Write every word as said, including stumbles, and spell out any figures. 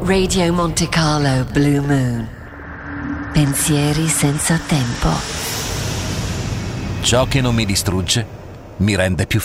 Radio Monte Carlo Blue Moon. Pensieri senza tempo. Ciò che non mi distrugge mi rende più